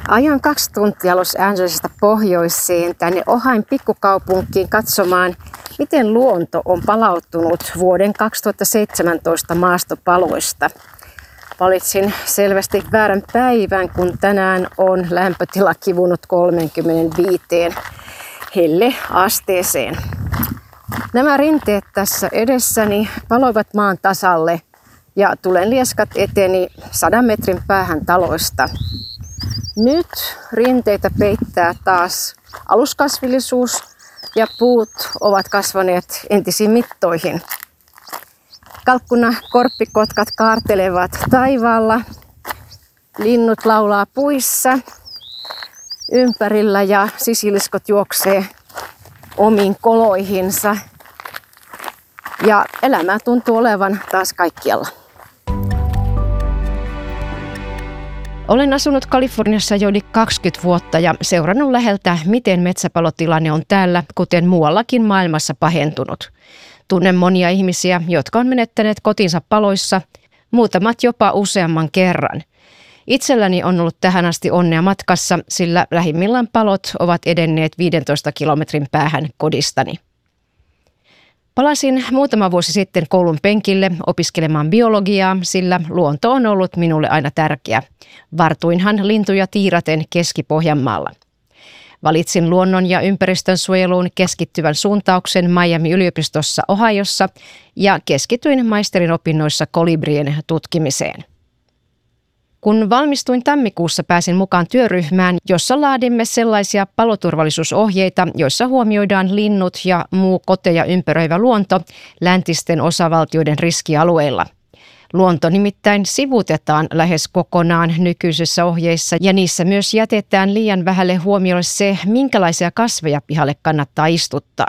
Ajan 2 tuntia Los Angelesista pohjoiseen tänne Ohain pikkukaupunkiin katsomaan, miten luonto on palautunut vuoden 2017 maastopaloista. Valitsin selvästi väärän päivän, kun tänään on lämpötila kivunut 35 helleasteeseen. Nämä rinteet tässä edessäni paloivat maan tasalle ja tulenlieskat eteni 100 metrin päähän taloista. Nyt rinteitä peittää taas aluskasvillisuus ja puut ovat kasvaneet entisiin mittoihin. Kalkkuna korppikotkat kaartelevat taivaalla, linnut laulaa puissa ympärillä ja sisiliskot juoksee omiin koloihinsa. Ja elämää tuntuu olevan taas kaikkialla. Olen asunut Kaliforniassa jo yli 20 vuotta ja seurannut läheltä, miten metsäpalotilanne on täällä, kuten muuallakin maailmassa pahentunut. Tunnen monia ihmisiä, jotka on menettäneet kotinsa paloissa, muutamat jopa useamman kerran. Itselläni on ollut tähän asti onnea matkassa, sillä lähimmillään palot ovat edenneet 15 kilometrin päähän kodistani. Palasin muutama vuosi sitten koulun penkille opiskelemaan biologiaa, sillä luonto on ollut minulle aina tärkeä. Vartuinhan lintuja tiiraten Keski-Pohjanmaalla. Valitsin luonnon ja ympäristön suojeluun keskittyvän suuntauksen Miami-yliopistossa Ohiossa ja keskityin maisterin opinnoissa kolibrien tutkimiseen. Kun valmistuin tammikuussa, pääsin mukaan työryhmään, jossa laadimme sellaisia paloturvallisuusohjeita, joissa huomioidaan linnut ja muu koteja ympäröivä luonto läntisten osavaltioiden riskialueilla. Luonto nimittäin sivuutetaan lähes kokonaan nykyisissä ohjeissa ja niissä myös jätetään liian vähälle huomiolle se, minkälaisia kasveja pihalle kannattaa istuttaa.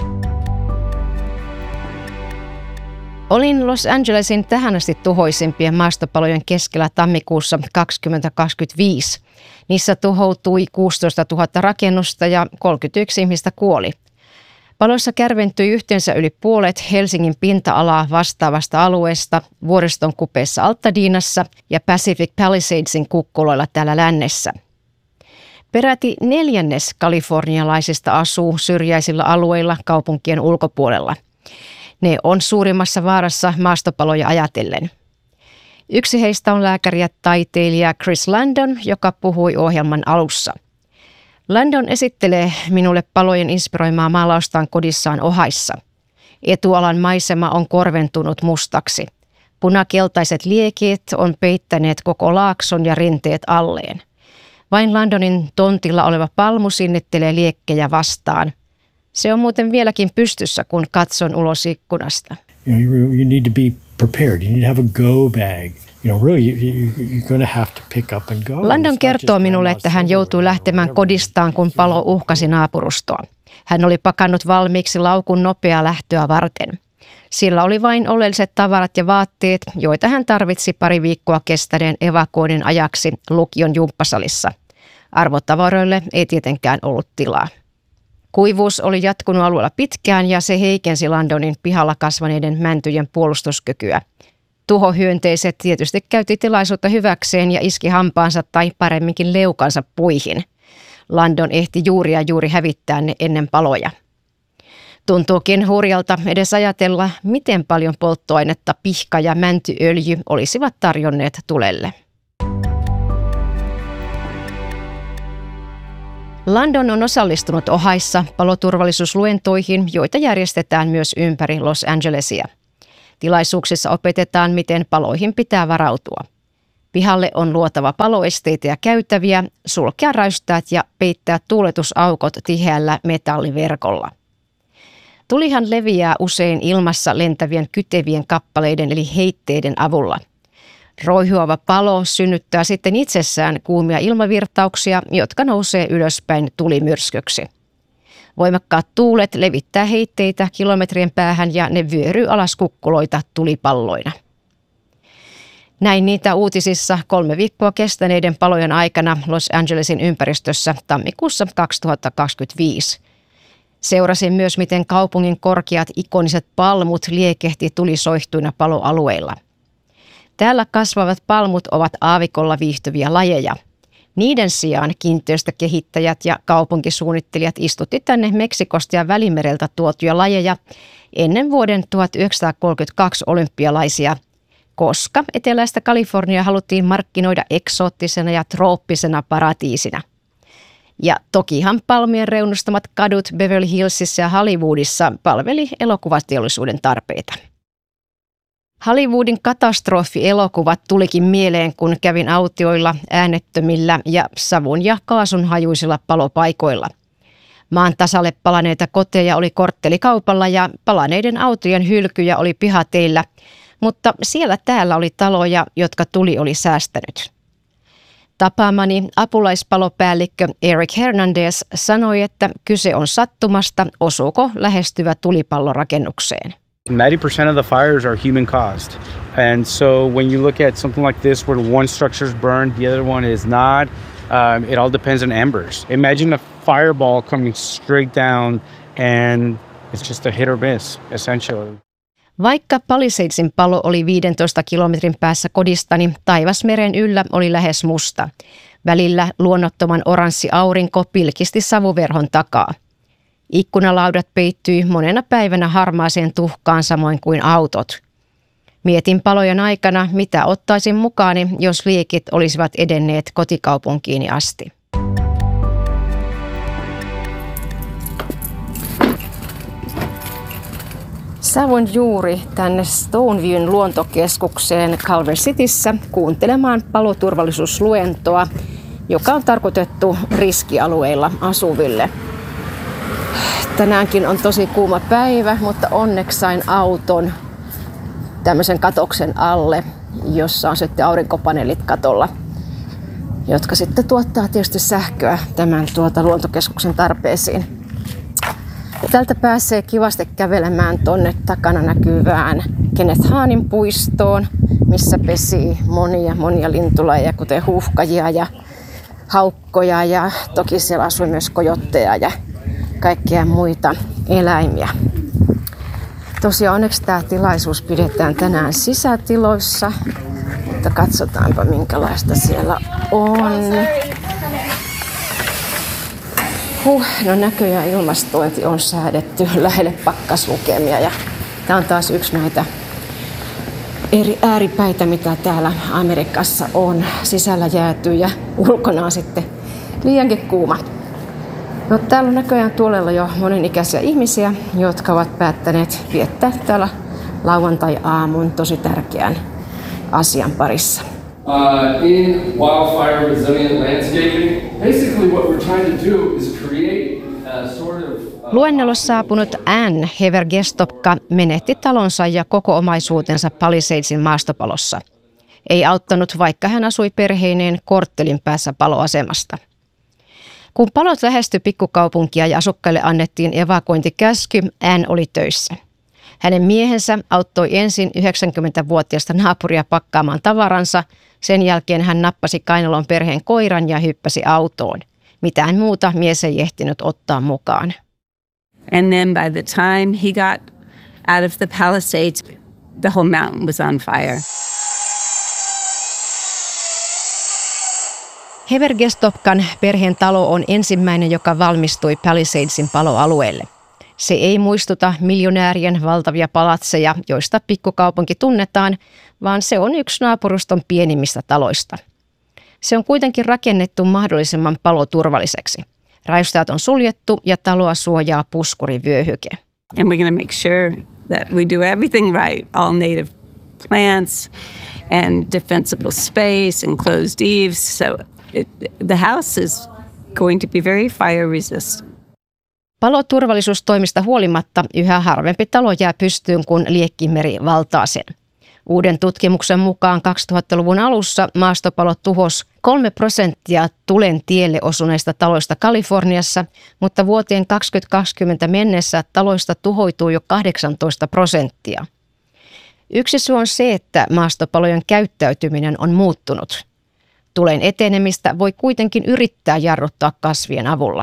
Olin Los Angelesin tähän asti tuhoisimpien maastopalojen keskellä tammikuussa 2025. Niissä tuhoutui 16 000 rakennusta ja 31 ihmistä kuoli. Paloissa kärventyi yhteensä yli puolet Helsingin pinta-alaa vastaavasta alueesta vuoriston kupeessa Altadeenassa ja Pacific Palisadesin kukkuloilla täällä lännessä. Peräti 1/4 kalifornialaisista asuu syrjäisillä alueilla kaupunkien ulkopuolella. Ne on suurimmassa vaarassa maastopaloja ajatellen. Yksi heistä on lääkäri ja taiteilija Chris Landon, joka puhui ohjelman alussa. Landon esittelee minulle palojen inspiroimaa maalaustaan kodissaan Ohaissa. Etualan maisema on korventunut mustaksi. Punakeltaiset liekeet on peittäneet koko laakson ja rinteet alleen. Vain Landonin tontilla oleva palmu sinnittelee liekkejä vastaan. Se on muuten vieläkin pystyssä, kun katson ulos ikkunasta. You need to be prepared. You need to have a go bag. Really, you're going to have to pick up and go. Landon kertoo minulle, että hän joutui lähtemään kodistaan, kun palo uhkasi naapurustoa. Hän oli pakannut valmiiksi laukun nopeaa lähtöä varten. Sillä oli vain oleelliset tavarat ja vaatteet, joita hän tarvitsi pari viikkoa kestäneen evakuoinnin ajaksi lukion jumppasalissa. Arvotavaroille ei tietenkään ollut tilaa. Kuivuus oli jatkunut alueella pitkään ja se heikensi Landonin pihalla kasvaneiden mäntyjen puolustuskykyä. Tuhohyönteiset tietysti käytti tilaisuutta hyväkseen ja iski hampaansa tai paremminkin leukansa puihin. Landon ehti juuri hävittää ne ennen paloja. Tuntuukin hurjalta edes ajatella, miten paljon polttoainetta pihka ja mäntyöljy olisivat tarjonneet tulelle. Landon on osallistunut Ohaissa paloturvallisuusluentoihin, joita järjestetään myös ympäri Los Angelesia. Tilaisuuksissa opetetaan, miten paloihin pitää varautua. Pihalle on luotava paloesteitä ja käytäviä, sulkea räystäät ja peittää tuuletusaukot tiheällä metalliverkolla. Tulihan leviää usein ilmassa lentävien kytevien kappaleiden eli heitteiden avulla. Roihuava palo synnyttää sitten itsessään kuumia ilmavirtauksia, jotka nousee ylöspäin tulimyrskyksi. Voimakkaat tuulet levittää heitteitä kilometrien päähän ja ne vyöryy alas kukkuloita tulipalloina. Näin niitä uutisissa 3 viikkoa kestäneiden palojen aikana Los Angelesin ympäristössä tammikuussa 2025. Seurasin myös, miten kaupungin korkeat ikoniset palmut liekehti tulisoihtuina paloalueilla. Täällä kasvavat palmut ovat aavikolla viihtyviä lajeja. Niiden sijaan kiinteistökehittäjät ja kaupunkisuunnittelijat istutti tänne Meksikosta ja Välimereltä tuotuja lajeja ennen vuoden 1932 olympialaisia, koska eteläistä Kaliforniaa haluttiin markkinoida eksoottisena ja trooppisena paratiisina. Ja tokihan palmien reunustamat kadut Beverly Hillsissä ja Hollywoodissa palveli elokuvateollisuuden tarpeita. Hollywoodin katastrofielokuvat tulikin mieleen, kun kävin autioilla, äänettömillä ja savun ja kaasun hajuisilla palopaikoilla. Maan tasalle palaneita koteja oli korttelikaupalla ja palaneiden autojen hylkyjä oli pihateillä, mutta siellä täällä oli taloja, jotka tuli oli säästänyt. Tapaamani apulaispalopäällikkö Eric Hernandez sanoi, että kyse on sattumasta, osuuko lähestyvä tulipallo rakennukseen. 90% of the fires are human caused. And so when you look at something like this where one structure is burned, the other one is not, it all depends on embers. Imagine a fireball coming straight down and it's just a hit or miss, essentially. Vaikka Palisadesin palo oli 15 kilometrin päässä kodistani, taivas meren yllä oli lähes musta. Välillä luonnottoman oranssi aurinko pilkisti savuverhon takaa. Ikkunalaudat peittyi monena päivänä harmaaseen tuhkaan samoin kuin autot. Mietin palojen aikana, mitä ottaisin mukaani, jos liekit olisivat edenneet kotikaupunkiini asti. Saavuin juuri tänne Stoneviewn luontokeskukseen Culver Cityssä kuuntelemaan paloturvallisuusluentoa, joka on tarkoitettu riskialueilla asuville. Tänäänkin on tosi kuuma päivä, mutta onneksi sain auton tämmöisen katoksen alle, jossa on sitten aurinkopaneelit katolla, jotka sitten tuottaa tietysti sähköä tämän luontokeskuksen tarpeisiin. Tältä pääsee kivasti kävelemään tonne takana näkyvään Kenneth Hanin puistoon, missä pesii monia lintulajeja, kuten huuhkajia ja haukkoja, ja toki siellä asui myös kojotteja ja kaikkia muita eläimiä. Tosiaan onneksi tämä tilaisuus pidetään tänään sisätiloissa, mutta katsotaanpa minkälaista siellä on. No näköjään ilmastointi on säädetty lähelle pakkaslukemia ja tämä on taas yksi näitä eri ääripäitä, mitä täällä Amerikassa on. Sisällä jäätyy ja ulkona on sitten liiankin kuuma. No, täällä on näköjään tuolella jo monenikäisiä ihmisiä, jotka ovat päättäneet viettää täällä lauantai-aamun tosi tärkeän asian parissa. In wildfire resilient landscaping, basically what we're trying to do is create a sort of... Luennolle saapunut Ann Hever-Gestopka menetti talonsa ja koko omaisuutensa Palisadesin maastopalossa. Ei auttanut, vaikka hän asui perheineen korttelin päässä paloasemasta. Kun palot lähestyi pikkukaupunkia ja asukkaille annettiin evakuointikäsky, Ann oli töissä. Hänen miehensä auttoi ensin 90-vuotiaista naapuria pakkaamaan tavaransa. Sen jälkeen hän nappasi kainalon perheen koiran ja hyppäsi autoon. Mitään muuta mies ei ehtinyt ottaa mukaan. And then by the time he got out of the Palisades, the whole mountain was on fire. Hever-Gestopkan perheen talo on ensimmäinen, joka valmistui Palisadesin paloalueelle. Se ei muistuta miljonäärien valtavia palatseja, joista pikkukaupunki tunnetaan, vaan se on yksi naapuruston pienimmistä taloista. Se on kuitenkin rakennettu mahdollisimman paloturvalliseksi. Raistajat on suljettu ja taloa suojaa puskurivyöhyke. And we're going to make sure that we do everything right, all native plants and defensible space and closed eaves. So the house is going to be very fire resistant. Paloturvallisuustoimista huolimatta yhä harvempi talo jää pystyyn, kun liekkimeri valtaa sen. Uuden tutkimuksen mukaan 2000-luvun alussa maastopalot tuhos 3% tulen tielle osuneista taloista Kaliforniassa, mutta vuoteen 2020 mennessä taloista tuhoituu jo 18%. Yksi syy on se, että maastopalojen käyttäytyminen on muuttunut. Tulen etenemistä voi kuitenkin yrittää jarruttaa kasvien avulla.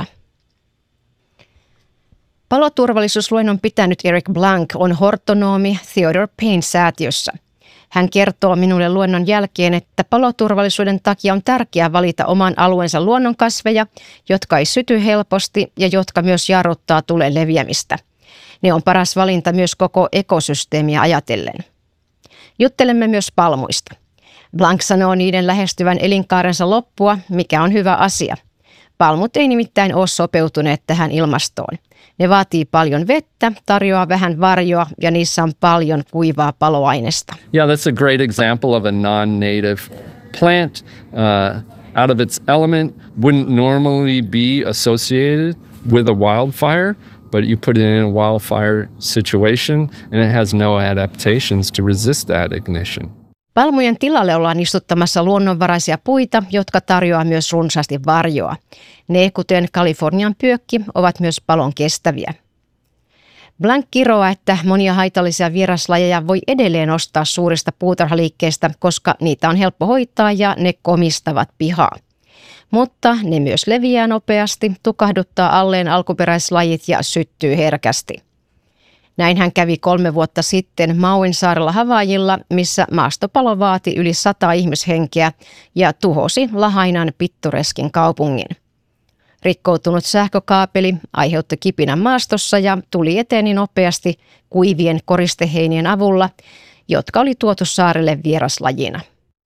Paloturvallisuusluennon pitänyt Eric Blank on hortonoomi Theodore Payne-säätiössä. Hän kertoo minulle luennon jälkeen, että paloturvallisuuden takia on tärkeää valita oman alueensa luonnonkasveja, jotka ei syty helposti ja jotka myös jarruttaa tulen leviämistä. Ne on paras valinta myös koko ekosysteemiä ajatellen. Juttelemme myös palmuista. Blanc sanoo niiden lähestyvän elinkaarensa loppua, mikä on hyvä asia. Palmut ei nimittäin ole sopeutuneet tähän ilmastoon. Ne vaatii paljon vettä, tarjoaa vähän varjoa ja niissä on paljon kuivaa paloainesta. Yeah, that's a great example of a non-native plant out of its element. Wouldn't normally be associated with a wildfire, but you put it in a wildfire situation and it has no adaptations to resist that ignition. Palmujen tilalle ollaan istuttamassa luonnonvaraisia puita, jotka tarjoaa myös runsaasti varjoa. Ne, kuten Kalifornian pyökki, ovat myös palon kestäviä. Blanc kiroaa, että monia haitallisia vieraslajeja voi edelleen ostaa suurista puutarhaliikkeistä, koska niitä on helppo hoitaa ja ne komistavat pihaa. Mutta ne myös leviää nopeasti, tukahduttaa alleen alkuperäislajit ja syttyy herkästi. Näin hän kävi 3 vuotta sitten Mauin saarella Havaijilla, missä maastopalo vaati yli 100 ihmishenkeä ja tuhosi Lahainan pittoreskin kaupungin. Rikkoutunut sähkökaapeli aiheutti kipinän maastossa ja tuli eteeni nopeasti kuivien koristeheinien avulla, jotka oli tuotu saarelle vieraslajina.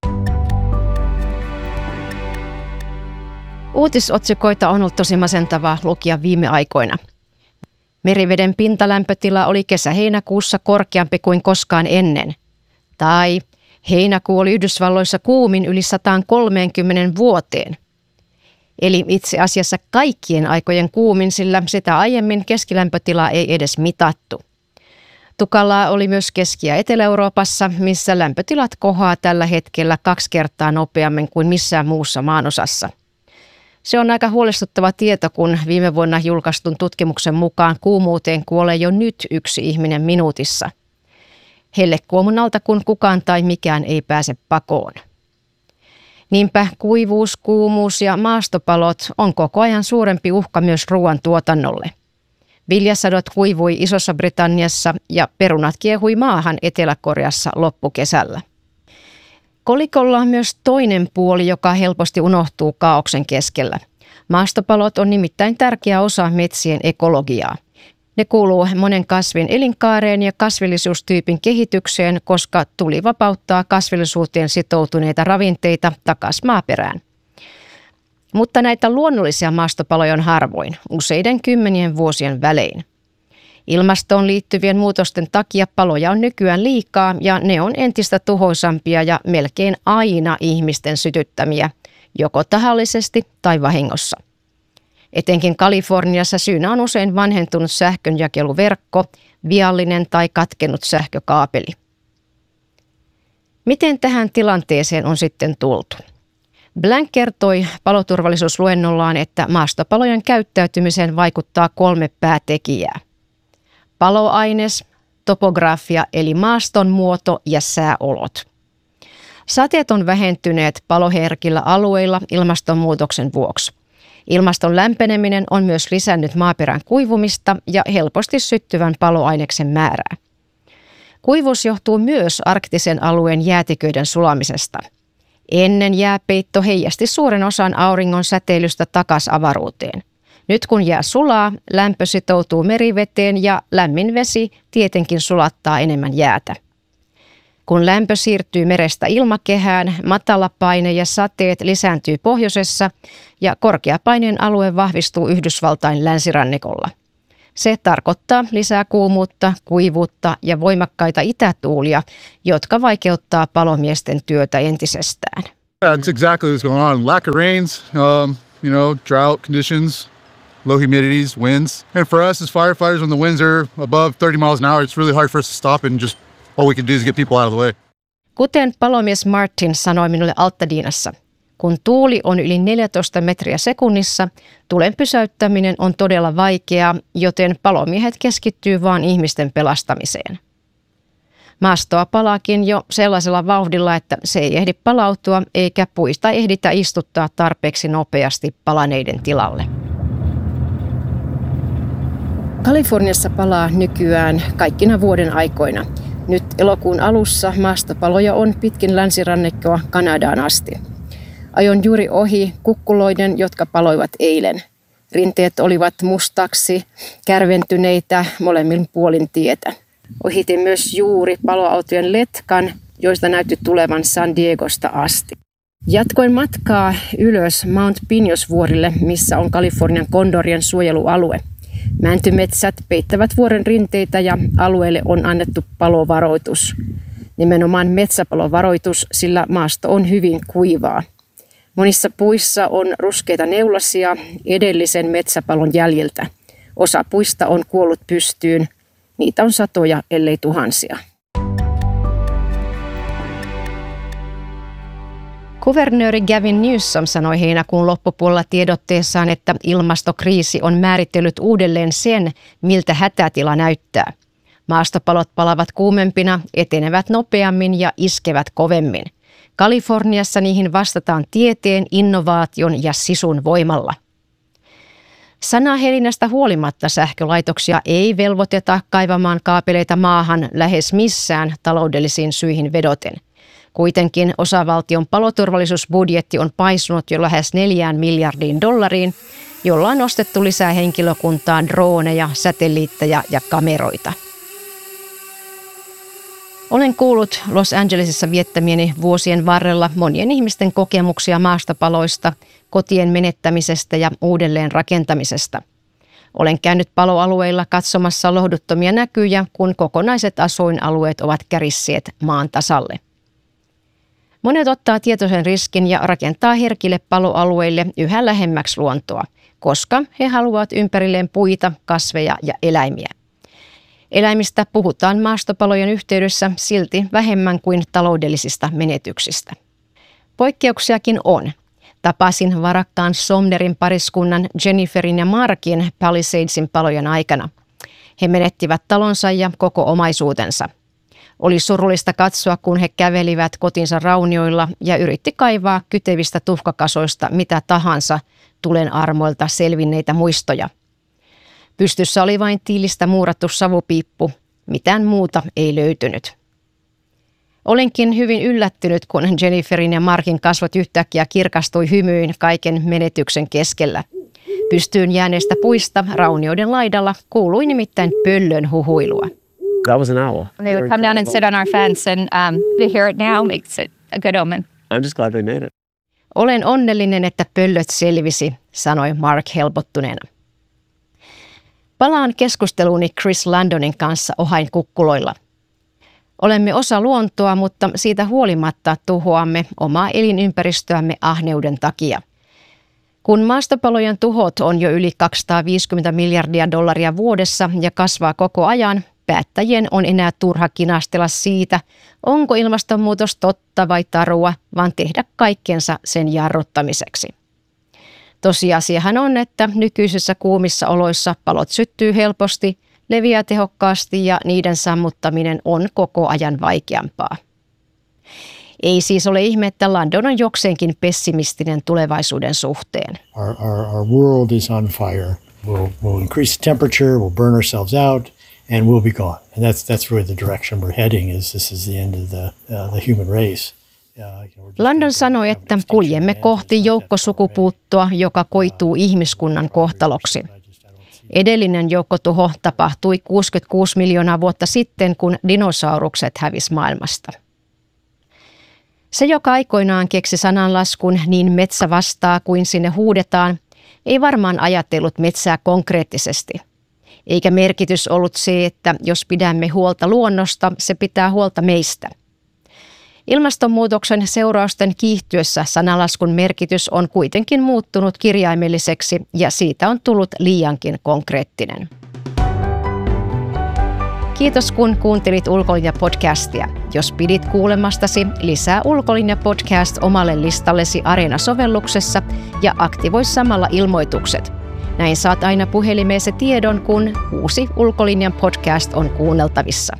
Uutisotsikoita on ollut tosi masentavaa lukia viime aikoina. Meriveden pintalämpötila oli kesä-heinäkuussa korkeampi kuin koskaan ennen. Tai heinäkuu oli Yhdysvalloissa kuumin yli 130 vuoteen. Eli itse asiassa kaikkien aikojen kuumin, sillä sitä aiemmin keskilämpötilaa ei edes mitattu. Tukalaa oli myös Keski- ja Etelä-Euroopassa, missä lämpötilat kohoaa tällä hetkellä 2 kertaa nopeammin kuin missään muussa maanosassa. Se on aika huolestuttava tieto, kun viime vuonna julkaistun tutkimuksen mukaan kuumuuteen kuolee jo nyt 1 ihminen minuutissa. Hellekuomun alta kun kukaan tai mikään ei pääse pakoon. Niinpä kuivuus, kuumuus ja maastopalot on koko ajan suurempi uhka myös ruoantuotannolle. Viljasadot kuivui Isossa Britanniassa ja perunat kiehui maahan Etelä-Koreassa loppukesällä. Kolikolla on myös toinen puoli, joka helposti unohtuu kaaoksen keskellä. Maastopalot on nimittäin tärkeä osa metsien ekologiaa. Ne kuuluu monen kasvin elinkaareen ja kasvillisuustyypin kehitykseen, koska tuli vapauttaa kasvillisuuteen sitoutuneita ravinteita takaisin maaperään. Mutta näitä luonnollisia maastopaloja on harvoin, useiden 10 vuosien välein. Ilmastoon liittyvien muutosten takia paloja on nykyään liikaa ja ne on entistä tuhoisampia ja melkein aina ihmisten sytyttämiä, joko tahallisesti tai vahingossa. Etenkin Kaliforniassa syynä on usein vanhentunut sähkönjakeluverkko, viallinen tai katkennut sähkökaapeli. Miten tähän tilanteeseen on sitten tultu? Blanc kertoi paloturvallisuusluennollaan, että maastopalojen käyttäytymiseen vaikuttaa 3 päätekijää. Paloaines, topografia eli maaston muoto ja sääolot. Sateet on vähentyneet paloherkillä alueilla ilmastonmuutoksen vuoksi. Ilmaston lämpeneminen on myös lisännyt maaperän kuivumista ja helposti syttyvän paloaineksen määrää. Kuivuus johtuu myös arktisen alueen jäätiköiden sulamisesta. Ennen jääpeitto heijasti suuren osan auringon säteilystä takaisin avaruuteen. Nyt kun jää sulaa, lämpö sitoutuu meriveteen ja lämmin vesi tietenkin sulattaa enemmän jäätä. Kun lämpö siirtyy merestä ilmakehään, matala paine ja sateet lisääntyy pohjoisessa ja korkeapaineen alue vahvistuu Yhdysvaltain länsirannikolla. Se tarkoittaa lisää kuumuutta, kuivuutta ja voimakkaita itätuulia, jotka vaikeuttaa palomiesten työtä entisestään. That's exactly what's going on. Lack of rains, drought conditions, low humidities, winds. And for us as firefighters, when the winds are above 30 miles an hour, it's really hard for us to stop and just all we can do is get people out of the way. Kuten palomies Martin sanoi minulle Altadinassa, kun tuuli on yli 14 metriä sekunnissa, tulen pysäyttäminen on todella vaikeaa, joten palomiehet keskittyy vain ihmisten pelastamiseen. Maastoa palaakin jo sellaisella vauhdilla, että se ei ehdi palautua eikä puista ehditä istuttaa tarpeeksi nopeasti palaneiden tilalle. Kaliforniassa palaa nykyään kaikkina vuoden aikoina. Nyt elokuun alussa maastopaloja on pitkin länsirannikkoa Kanadaan asti. Ajoin juuri ohi kukkuloiden, jotka paloivat eilen. Rinteet olivat mustaksi kärventyneitä molemmin puolin tietä. Ohitin myös juuri paloautojen letkan, joista näytti tulevan San Diegosta asti. Jatkoin matkaa ylös Mount Pinos-vuorille, missä on Kalifornian kondorien suojelualue. Mäntymetsät peittävät vuoren rinteitä ja alueelle on annettu palovaroitus. Nimenomaan metsäpalovaroitus, sillä maasto on hyvin kuivaa. Monissa puissa on ruskeita neulasia edellisen metsäpalon jäljiltä. Osa puista on kuollut pystyyn. Niitä on satoja, ellei tuhansia. Kuvernööri Gavin Newsom sanoi heinäkuun loppupuolella tiedotteessaan, että ilmastokriisi on määritellyt uudelleen sen, miltä hätätila näyttää. Maastopalot palavat kuumempina, etenevät nopeammin ja iskevät kovemmin. Kaliforniassa niihin vastataan tieteen, innovaation ja sisun voimalla. Sanahelinästä huolimatta sähkölaitoksia ei velvoiteta kaivamaan kaapeleita maahan lähes missään taloudellisiin syihin vedoten. Kuitenkin osavaltion paloturvallisuusbudjetti on paisunut jo lähes $4 miljardiin, jolla on ostettu lisää henkilökuntaa, drooneja, satelliitteja ja kameroita. Olen kuullut Los Angelesissa viettämieni vuosien varrella monien ihmisten kokemuksia maastopaloista, kotien menettämisestä ja uudelleen rakentamisesta. Olen käynyt paloalueilla katsomassa lohduttomia näkyjä, kun kokonaiset asuinalueet ovat kärisseet maan tasalle. Monet ottaa tietoisen riskin ja rakentaa herkille paloalueille yhä lähemmäksi luontoa, koska he haluavat ympärilleen puita, kasveja ja eläimiä. Eläimistä puhutaan maastopalojen yhteydessä silti vähemmän kuin taloudellisista menetyksistä. Poikkeuksiakin on. Tapasin varakkaan Somnerin pariskunnan Jenniferin ja Markin Palisadesin palojen aikana. He menettivät talonsa ja koko omaisuutensa. Oli surullista katsoa, kun he kävelivät kotinsa raunioilla ja yritti kaivaa kytevistä tuhkakasoista mitä tahansa tulen armoilta selvinneitä muistoja. Pystyssä oli vain tiilistä muurattu savupiippu, mitään muuta ei löytynyt. Olinkin hyvin yllättynyt, kun Jenniferin ja Markin kasvot yhtäkkiä kirkastui hymyyn kaiken menetyksen keskellä. Pystyyn jääneistä puista raunioiden laidalla kuului nimittäin pöllön huhuilua. That was an owl. They would come down and sit on our fence, and to hear it now makes it a good omen. I'm just glad they made it. Olen onnellinen, että pöllöt selvisi, sanoi Mark helpottuneena. Palaan keskusteluuni Chris Landonin kanssa Ohain kukkuloilla. Olemme osa luontoa, mutta siitä huolimatta tuhoamme omaa elinympäristöämme ahneuden takia. Kun maastopalojen tuhot on jo yli $250 miljardia vuodessa ja kasvaa koko ajan, päättäjien on enää turha kinastella siitä, onko ilmastonmuutos totta vai tarua, vaan tehdä kaikkensa sen jarruttamiseksi. Tosiasiahan on, että nykyisissä kuumissa oloissa palot syttyy helposti, leviää tehokkaasti ja niiden sammuttaminen on koko ajan vaikeampaa. Ei siis ole ihme, että Landon on jokseenkin pessimistinen tulevaisuuden suhteen. Our world is on fire. We'll increase the temperature, we'll burn ourselves out, and we'll be gone. And that's really the direction we're heading. This is the end of the human race. Landon sanoi, että kuljemme kohti joukkosukupuuttoa, joka koituu ihmiskunnan kohtaloksi. Edellinen joukkotuho tapahtui 66 miljoonaa vuotta sitten, kun dinosaurukset hävisi maailmasta. Se, joka aikoinaan keksi sananlaskun niin metsä vastaa kuin sinne huudetaan, ei varmaan ajatellut metsää konkreettisesti. Eikä merkitys ollut se, että jos pidämme huolta luonnosta, se pitää huolta meistä. Ilmastonmuutoksen seurausten kiihtyessä sananlaskun merkitys on kuitenkin muuttunut kirjaimelliseksi ja siitä on tullut liiankin konkreettinen. Kiitos kun kuuntelit Ulkolinja-podcastia. Jos pidit kuulemastasi, lisää Ulkolinja-podcast omalle listallesi Areena-sovelluksessa ja aktivoi samalla ilmoitukset. Näin saat aina puhelimeesi tiedon, kun uusi Ulkolinjan podcast on kuunneltavissa.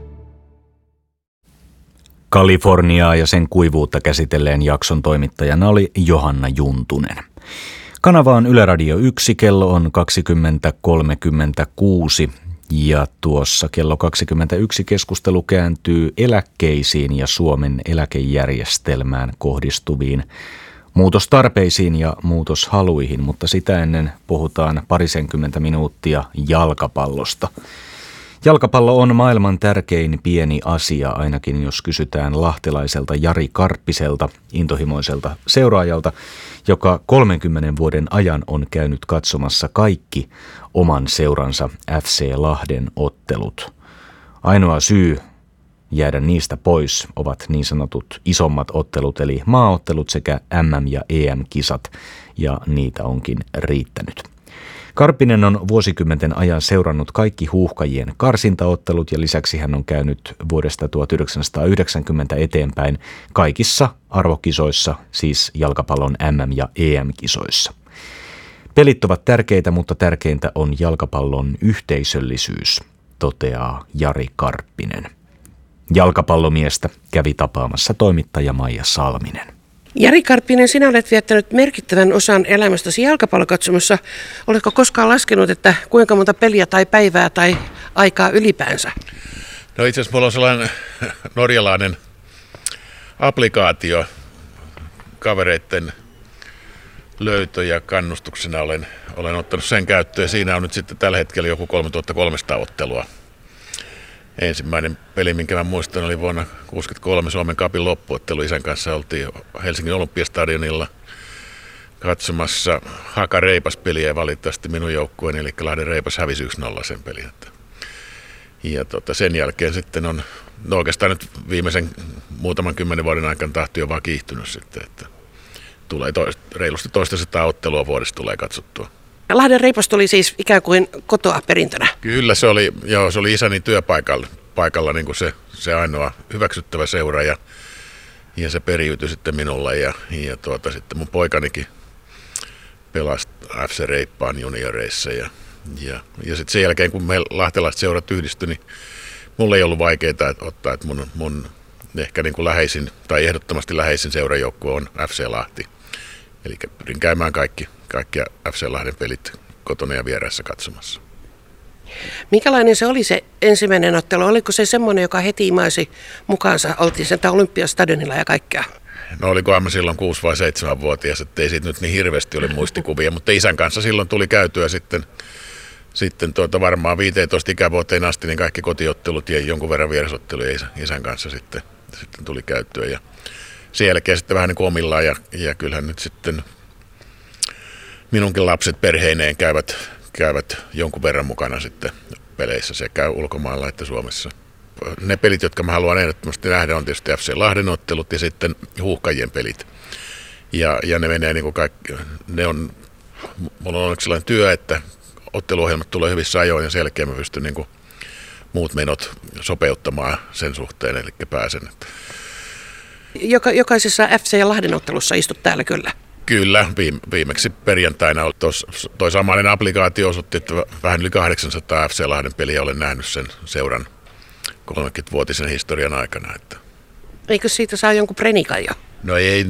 Kaliforniaa ja sen kuivuutta käsitelleen jakson toimittajana oli Johanna Juntunen. Kanava on Yle Radio 1, kello on 20.36 Ja tuossa kello 21 keskustelu kääntyy eläkkeisiin ja Suomen eläkejärjestelmään kohdistuviin muutostarpeisiin ja muutoshaluihin, mutta sitä ennen puhutaan parisenkymmentä minuuttia jalkapallosta. Jalkapallo on maailman tärkein pieni asia, ainakin jos kysytään lahtelaiselta Jari Karppiselta, intohimoiselta seuraajalta, joka 30 vuoden ajan on käynyt katsomassa kaikki oman seuransa FC Lahden ottelut. Ainoa syy jäädä niistä pois ovat niin sanotut isommat ottelut, eli maaottelut sekä MM- ja EM-kisat, ja niitä onkin riittänyt. Karppinen on vuosikymmenten ajan seurannut kaikki Huuhkajien karsintaottelut ja lisäksi hän on käynyt vuodesta 1990 eteenpäin kaikissa arvokisoissa, siis jalkapallon MM- ja EM-kisoissa. Pelit ovat tärkeitä, mutta tärkeintä on jalkapallon yhteisöllisyys, toteaa Jari Karppinen. Jalkapallomiestä kävi tapaamassa toimittaja Maija Salminen. Jari Karppinen, sinä olet viettänyt merkittävän osan elämästäsi jalkapallokatsomossa. Oletko koskaan laskenut, että kuinka monta peliä tai päivää tai aikaa ylipäänsä? No itse asiassa mulla on sellainen norjalainen applikaatio kavereiden löytö ja kannustuksena olen ottanut sen käyttöön. Siinä on nyt sitten tällä hetkellä joku 3300 ottelua. Ensimmäinen peli, minkä mä muistan, oli vuonna 1963 Suomen Cupin loppuottelu. Isän kanssa oltiin Helsingin Olympiastadionilla katsomassa Haka Reipas-peliä ja valitettavasti minun joukkueeni, eli Lahden Reipas hävisi 1-0 sen pelin. Ja sen jälkeen sitten on, no oikeastaan nyt viimeisen muutaman 10 vuoden aikana tahti on vaan kiihtynyt sitten, että tulee reilusti 200 ottelua vuodessa tulee katsottua. Lahden Reipas tuli siis ikään kuin kotoa perintönä. Kyllä se oli isäni työpaikalla niin kuin se ainoa hyväksyttävä seura ja se periytyi sitten minulle ja sitten mun poikanikin pelasi FC Reippaan junioreissa ja sitten sen jälkeen kun me lahtelaiset seurat yhdistyi, niin mulle ei ollut vaikeaa ottaa, että mun ehkä niin kuin läheisin tai ehdottomasti läheisin seurajoukkue on FC Lahti. Eli pyrin käymään kaikki FC Lahden pelit kotona ja vieraissa katsomassa. Minkälainen se oli se ensimmäinen ottelu? Oliko se semmoinen, joka heti imaisi mukaansa? Oltiin sen Olympiastadionilla ja kaikkea. No olikohan mä silloin 6- vai 7-vuotias, ettei siitä nyt niin hirveästi ole muistikuvia, mutta isän kanssa silloin tuli käytyä sitten varmaan 15 ikävuoteen asti niin kaikki kotiottelut ja jonkun verran vierasotteluja isän kanssa sitten tuli käytyä. Ja sen jälkeen sitten vähän niin kuin omillaan ja kyllähän nyt sitten minunkin lapset perheineen käyvät jonkun verran mukana sitten peleissä sekä ulkomailla että Suomessa. Ne pelit, jotka mä haluan ehdottomasti nähdä, on tietysti FC Lahden ottelut ja sitten Huuhkajien pelit. Ja ne menee niin kuin kaikki, mulla on onneksi sellainen työ, että otteluohjelmat tulee hyvissä ajoin ja sen jälkeen mä pystyn niin kuin muut menot sopeuttamaan sen suhteen, eli pääsen. Jokaisessa FC ja Lahden ottelussa istut täällä kyllä. Kyllä, viimeksi perjantaina toi samainen applikaatio osoitti, että vähän yli 800 FC Lahden peliä olen nähnyt sen seuran 30-vuotisen historian aikana. Että. Eikö siitä saa jonkun prenikan jo? No ei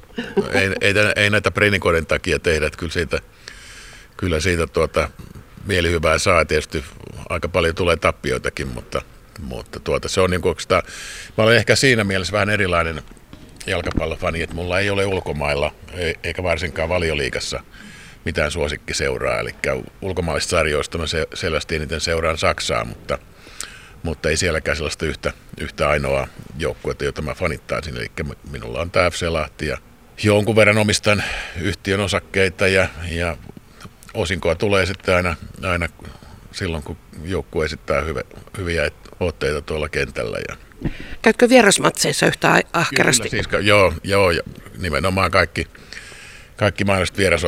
näitä prenikoiden takia tehdä, että kyllä siitä mielihyvää saa. Tietysti aika paljon tulee tappioitakin, mutta se on niin kuin mä olen ehkä siinä mielessä vähän erilainen jalkapallofani, että mulla ei ole ulkomailla, eikä varsinkaan Valioliigassa mitään suosikkiseuraa, eli ulkomaalaisista sarjoista mä selvästi eniten seuraan Saksaa, mutta ei sielläkään sellaista yhtä ainoa joukkuetta, jota mä fanittaisin, eli minulla on tämä FC Lahti ja jonkun verran omistan yhtiön osakkeita ja osinkoa tulee sitten aina silloin, kun joukkue esittää hyviä otteita tuolla kentällä. Käytkö vierasmatseissa yhtä ahkerasti? Kyllä, siis, joo, ja nimenomaan kaikki mahdolliset